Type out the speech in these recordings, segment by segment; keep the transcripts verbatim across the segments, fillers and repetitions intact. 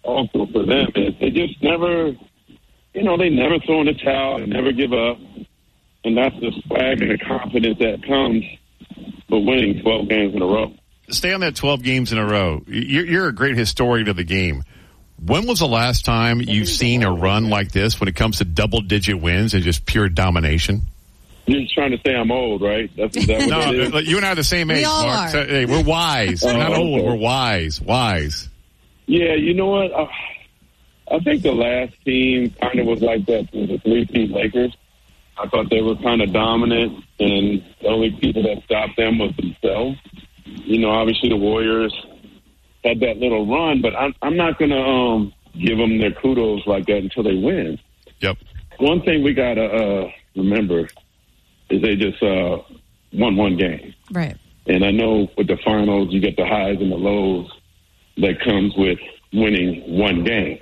also for them is they just never, you know, they never throw in the towel and never give up. And that's the swag and the confidence that comes with winning twelve games in a row. Stay on that twelve games in a row. You're, you're a great historian of the game. When was the last time you've seen a run like this when it comes to double-digit wins and just pure domination? You're just trying to say I'm old, right? That's, is that what no, it is? You and I are the same age, we all Mark. Are. So, hey, we're wise. We're not oh, old. okay. We're wise. Wise. Yeah, you know what? Uh, I think the last team kind of was like that with the three-peat Lakers. I thought they were kind of dominant, and the only people that stopped them was themselves. You know, obviously the Warriors had that little run, but I'm, I'm not going to um, give them their kudos like that until they win. Yep. One thing we got to uh, remember is they just uh, won one game. Right. And I know with the finals, you get the highs and the lows that comes with winning one game.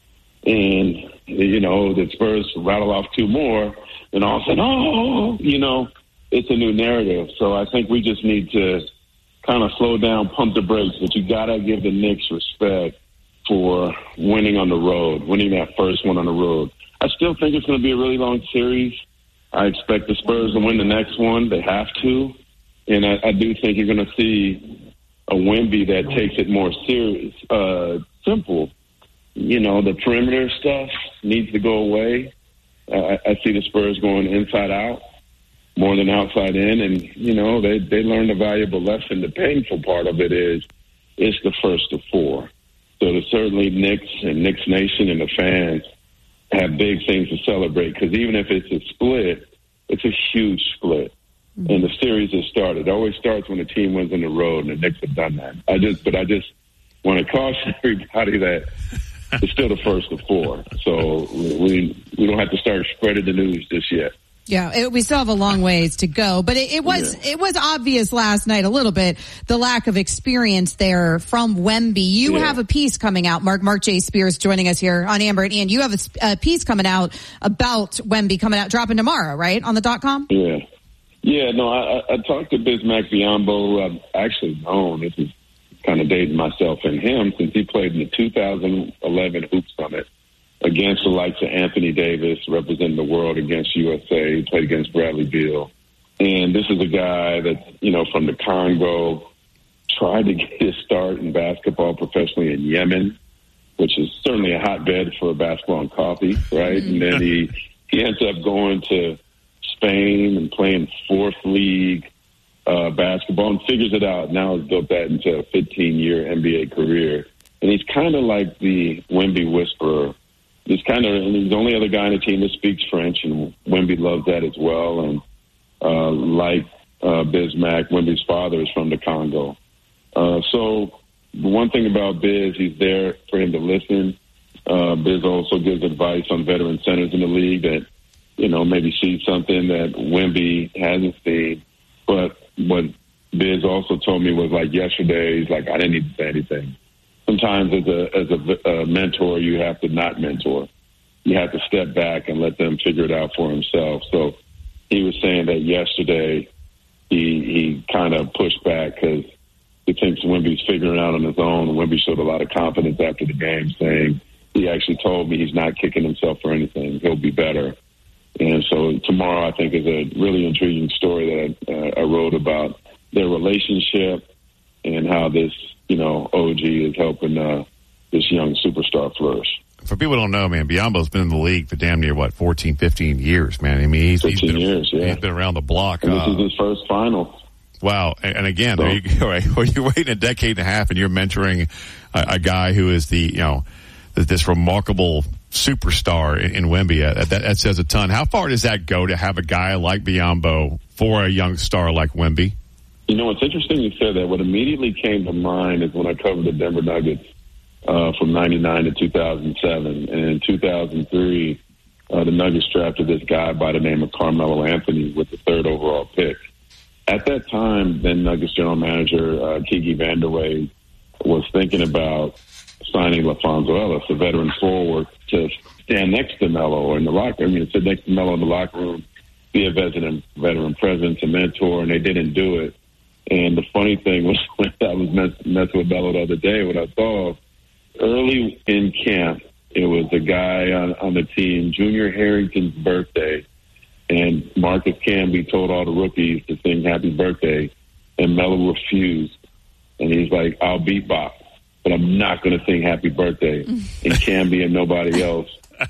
And, you know, the Spurs rattle off two more, and all of a sudden, oh, you know, it's a new narrative. So I think we just need to kind of slow down, pump the brakes, but you got to give the Knicks respect for winning on the road, winning that first one on the road. I still think it's going to be a really long series. I expect the Spurs to win the next one. They have to. And I, I do think you're going to see a Wemby that takes it more serious, uh, simple. You know, the perimeter stuff needs to go away. Uh, I see the Spurs going inside out more than outside in. And, you know, they, they learned a valuable lesson. The painful part of it is it's the first of four. So there's certainly Knicks and Knicks Nation and the fans have big things to celebrate, because even if it's a split, it's a huge split. Mm-hmm. And the series has started. It always starts when a team wins on the road, and the Knicks have done that. I just, but I just want to caution everybody that it's still the first of four. So we we don't have to start spreading the news just yet. Yeah, it, we still have a long ways to go, but it, it was yeah. it was obvious last night a little bit, the lack of experience there from Wemby. You yeah. have a piece coming out, Mark Mark J. Spears joining us here on Amber and Ian. You have a, a piece coming out about Wemby coming out, dropping tomorrow, right, on the dot com? Yeah. Yeah, no, I, I talked to Bismack Biyombo. I've actually known, this is kind of dating myself and him, since he played in the two thousand eleven Hoop Summit against the likes of Anthony Davis, representing the world against U S A. He played against Bradley Beal. And this is a guy that's, you know, from the Congo, tried to get his start in basketball professionally in Yemen, which is certainly a hotbed for basketball and coffee, right? And then he, he ends up going to Spain and playing fourth league uh, basketball and figures it out. Now has built that into a fifteen-year N B A career. And he's kind of like the Wemby whisperer. He's kind of he's the only other guy on the team that speaks French, and Wemby loves that as well. And uh, like uh, Bismack, Wemby's father is from the Congo. Uh, so the one thing about Biz, he's there for him to listen. Uh, Biz also gives advice on veteran centers in the league that, you know, maybe sees something that Wemby hasn't seen. But what Biz also told me was, like, yesterday, he's like, I didn't need to say anything. Sometimes as a as a, a mentor, you have to not mentor. You have to step back and let them figure it out for himself. So he was saying that yesterday he he kind of pushed back because he thinks Wemby's figuring it out on his own. Wemby showed a lot of confidence after the game, saying he actually told me he's not kicking himself for anything. He'll be better. And so tomorrow, I think, is a really intriguing story that I, uh, I wrote about their relationship and how this, you know, O G is helping uh, this young superstar flourish. For people who don't know, man, Biyombo's been in the league for damn near, what, fourteen, fifteen years, man. I mean, he's, he's been, years, yeah. he's been around the block. And this uh, is his first final. Wow. And, and again, so, there you go, right? Well, you're waiting a decade and a half and you're mentoring a, a guy who is the, you know, this remarkable superstar in, in Wemby. Uh, that, that says a ton. How far does that go to have a guy like Biyombo for a young star like Wemby? You know, it's interesting you said that. What immediately came to mind is when I covered the Denver Nuggets uh, from ninety-nine to two thousand seven. And in two thousand three, uh, the Nuggets drafted this guy by the name of Carmelo Anthony with the third overall pick. At that time, then Nuggets general manager uh, Kiki Vandeweghe was thinking about signing LaFonso Ellis, a veteran forward, to stand next to Melo in the locker room. I mean, sit next to Melo in the locker room, be a veteran, veteran presence, a mentor, and they didn't do it. And the funny thing was, when I was messing with Melo the other day, what I saw, early in camp, it was a guy on, on the team, Junior Harrington's birthday, and Marcus Camby told all the rookies to sing happy birthday, and Melo refused. And he's like, I'll beatbox, but I'm not going to sing happy birthday. And Camby and nobody else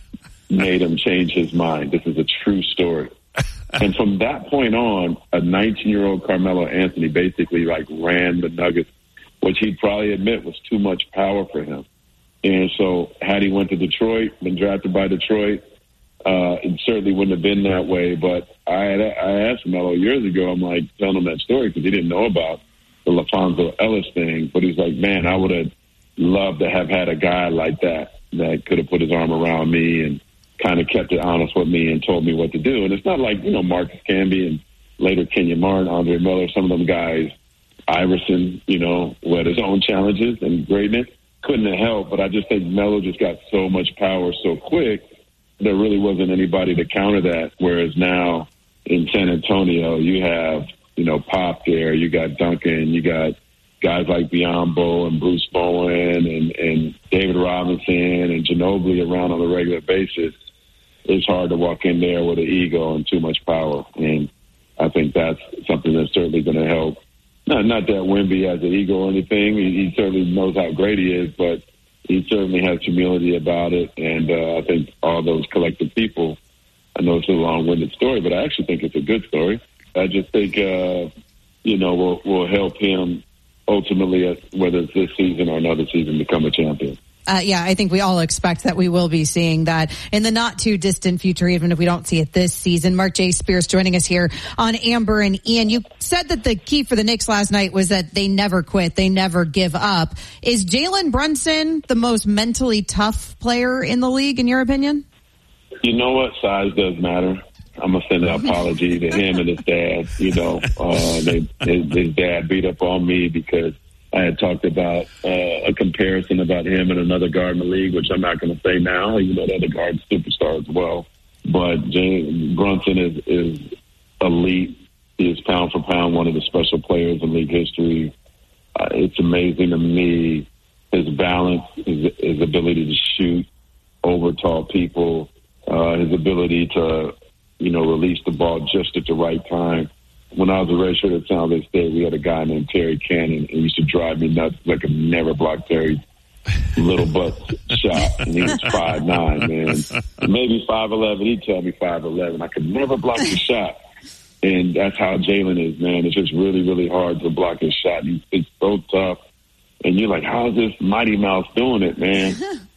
made him change his mind. This is a true story. And from that point on, a nineteen-year-old Carmelo Anthony basically like ran the Nuggets, which he'd probably admit was too much power for him. And so had he went to Detroit, been drafted by Detroit, uh, it certainly wouldn't have been that way. But I had, I asked Melo years ago, I'm like telling him that story because he didn't know about the LaFonso Ellis thing. But he's like, man, I would have loved to have had a guy like that that could have put his arm around me and kind of kept it honest with me and told me what to do. And it's not like, you know, Marcus Camby and later Kenyon Martin, Andre Miller, some of them guys, Iverson, you know, who had his own challenges and greatness, couldn't have helped. But I just think Melo just got so much power so quick, there really wasn't anybody to counter that. Whereas now in San Antonio, you have, you know, Pop there, you got Duncan, you got guys like Biyombo and Bruce Bowen and, and David Robinson and Ginobili around on a regular basis. It's hard to walk in there with an ego and too much power. And I think that's something that's certainly going to help. Not, not that Wemby has an ego or anything. He, he certainly knows how great he is, but he certainly has humility about it. And uh, I think all those collective people, I know it's a long-winded story, but I actually think it's a good story. I just think, uh, you know, will will help him ultimately, uh, whether it's this season or another season, become a champion. Uh, yeah, I think we all expect that we will be seeing that in the not too distant future, even if we don't see it this season. Mark J. Spears joining us here on Amber and Ian. You said that the key for the Knicks last night was that they never quit. They never give up. Is Jalen Brunson the most mentally tough player in the league, in your opinion? You know what? Size does matter. I'm going to send an apology to him and his dad. You know, uh, they, his, his dad beat up on me because I had talked about uh, a comparison about him and another guard in the league, which I'm not going to say now, even though the other guard's superstar as well. But James Brunson is, is elite. He is pound for pound one of the special players in league history. Uh, it's amazing to me his balance, his, his ability to shoot over tall people, uh, his ability to, you know, release the ball just at the right time. When I was a redshirt at San Jose State, we had a guy named Terry Cannon, and he used to drive me nuts. I could never block Terry's little butt shot, and he was five nine, man. Maybe five eleven. He'd tell me five eleven. I could never block the shot, and that's how Jalen is, man. It's just really, really hard to block his shot. He's, it's so tough, and you're like, how is this Mighty Mouse doing it, man?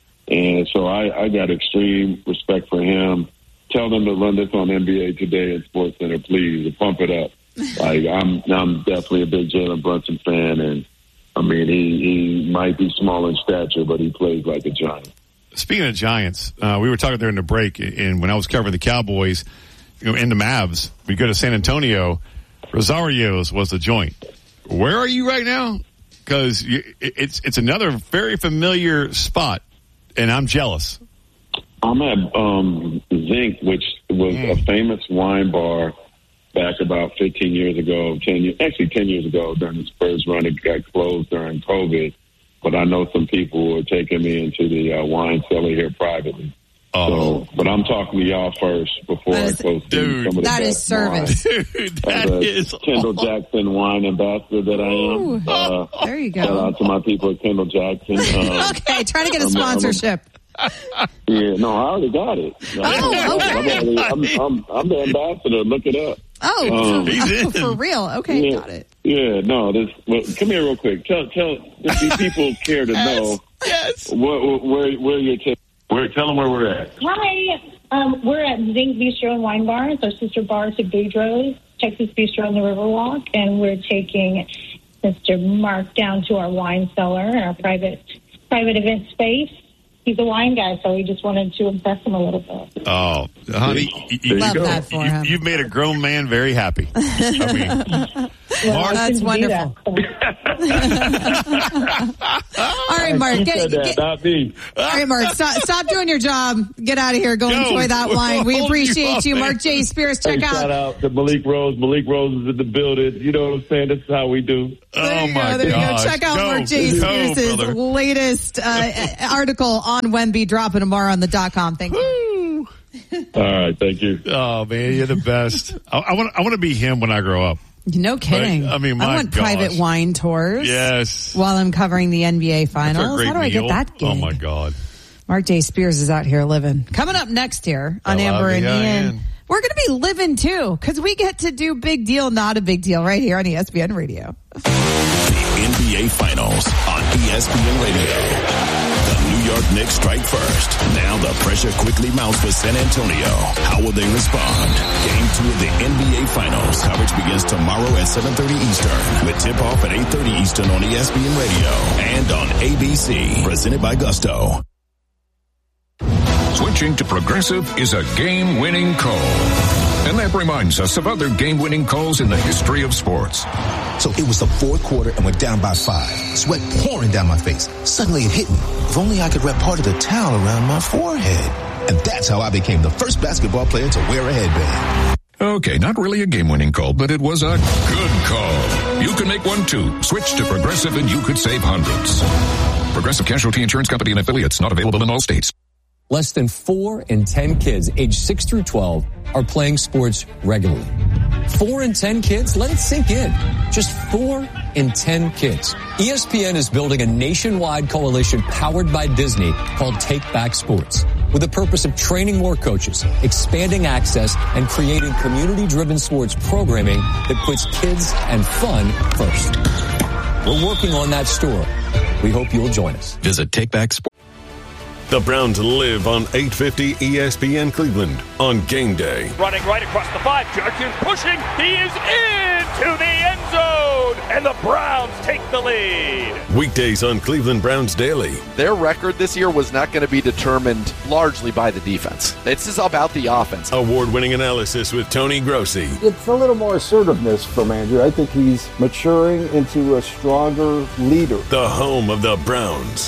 And so I, I got extreme respect for him. Tell them to run this on N B A Today and SportsCenter, please, and pump it up. Like I'm, I'm definitely a big Jalen Brunson fan, and I mean he, he might be small in stature, but he plays like a giant. Speaking of giants, uh, we were talking during the break, and when I was covering the Cowboys, you know, and the Mavs, we go to San Antonio. Rosario's was the joint. Where are you right now? Because it's it's another very familiar spot, and I'm jealous. I'm at um, Zinc, which was mm. a famous wine bar back about fifteen years ago, ten years, actually ten years ago during the Spurs run. It got closed during COVID, but I know some people who are taking me into the uh, wine cellar here privately. Oh. So, but I'm talking to y'all first before is, I post dude, some of the that best is service. Wine. Dude, that As a is Kendall awesome. Jackson wine ambassador that I am. Uh, there you go. Shout out to my people at Kendall Jackson. Um, okay, try to get a I'm, sponsorship. I'm a, yeah, no, I already got it. Oh, okay. I'm, already, I'm, I'm, I'm the ambassador. Look it up. Oh, um, oh for real? Okay, yeah, got it. Yeah, no, this. Well, come here real quick. Tell, tell these people care to yes, know. Yes. Where, where, where you're. T- where, tell them where we're at. Hi, um, we're at Zinc Bistro and Wine Bar. It's our sister bar to Boudreaux's, Texas Bistro on the Riverwalk, and we're taking Mister Mark down to our wine cellar, our private private event space. He's a wine guy, so we just wanted to impress him a little bit. Oh, honey, you, you, love you that for you, him. You've made a grown man very happy. I mean, Well, Mark, That's wonderful. All right, Mark. He Get, said that, get, not me. all right, Mark. Stop, stop doing your job. Get out of here. Go, Go. enjoy that wine. We Hold appreciate you you, up, Mark J. Spears. Check Hey, out. shout out to Malik Rose. Malik Rose is in the building. You know what I'm saying? This is how we do. There oh you my go. There you go. gosh. Check out Go. Mark J. Go, Spears' brother. latest uh, article on Wemby dropping tomorrow on the dot com. Thank you. All right. Thank you. Oh man, you're the best. I, I want. I want to be him when I grow up. No kidding. Right? I mean, my I want gosh. private wine tours. Yes. While I'm covering the N B A That's a finals. great How do I meal. get that gig? Oh my God. Mark J. Spears is out here living. Coming up next here on L I V I N. Amber and Ian, we're going to be living too, because we get to do big deal, not a big deal, right here on E S P N Radio. The N B A Finals on E S P N Radio. The New York Knicks strike first. Now the pressure quickly mounts for San Antonio. How will they respond? Game two of the N B A Finals. Coverage begins tomorrow at seven thirty Eastern with tip-off at eight thirty Eastern on E S P N Radio and on A B C. Presented by Gusto. Switching to Progressive is a game-winning call. And that reminds us of other game-winning calls in the history of sports. So it was the fourth quarter and we're down by five. Sweat pouring down my face. Suddenly it hit me. If only I could wrap part of the towel around my forehead. And that's how I became the first basketball player to wear a headband. Okay, not really a game-winning call, but it was a good call. You can make one too. Switch to Progressive and you could save hundreds. Progressive Casualty Insurance Company and affiliates, not available in all states. Less than four in ten kids aged six through twelve are playing sports regularly. Four in ten kids? Let it sink in. Just four in ten kids. E S P N is building a nationwide coalition powered by Disney called Take Back Sports, with the purpose of training more coaches, expanding access, and creating community-driven sports programming that puts kids and fun first. We're working on that story. We hope you'll join us. Visit Take Back Sports. The Browns live on eight fifty E S P N Cleveland on game day. Running right across the five. Judkins pushing. He is into the end zone. And the Browns take the lead. Weekdays on Cleveland Browns Daily. Their record this year was not going to be determined largely by the defense. This is about the offense. Award-winning analysis with Tony Grossi. It's a little more assertiveness from Andrew. I think he's maturing into a stronger leader. The home of the Browns.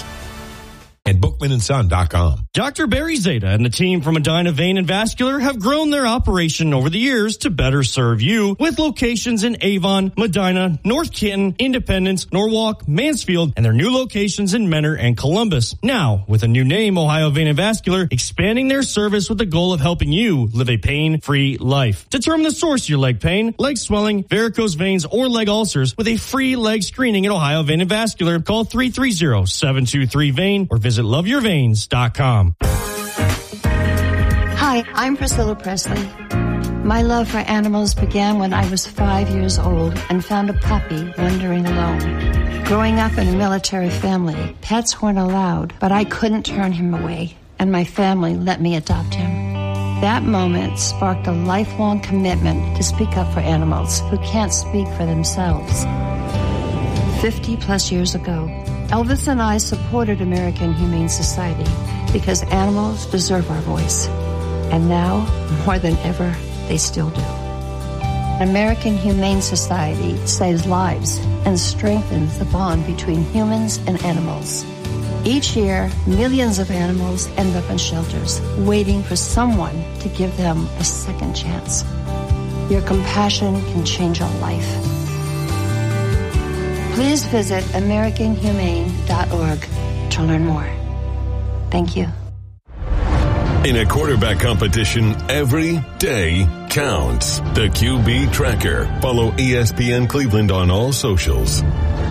And Bookman and Son dot com. Doctor Barry Zeta and the team from Medina Vein and Vascular have grown their operation over the years to better serve you, with locations in Avon, Medina, North Canton, Independence, Norwalk, Mansfield, and their new locations in Mentor and Columbus. Now, with a new name, Ohio Vein and Vascular, expanding their service with the goal of helping you live a pain-free life. Determine the source of your leg pain, leg swelling, varicose veins, or leg ulcers with a free leg screening at Ohio Vein and Vascular. Call three three zero, seven two three, V E I N or visit love your veins dot com. Hi, I'm Priscilla Presley. My love for animals began when I was five years old and found a puppy wandering alone. Growing up in a military family, pets weren't allowed, but I couldn't turn him away, and my family let me adopt him. That moment sparked a lifelong commitment to speak up for animals who can't speak for themselves. Fifty plus years ago, Elvis and I supported American Humane Society because animals deserve our voice. And now, more than ever, they still do. American Humane Society saves lives and strengthens the bond between humans and animals. Each year, millions of animals end up in shelters, waiting for someone to give them a second chance. Your compassion can change a life. Please visit American Humane dot org to learn more. Thank you. In a quarterback competition, every day counts. The Q B Tracker. Follow E S P N Cleveland on all socials.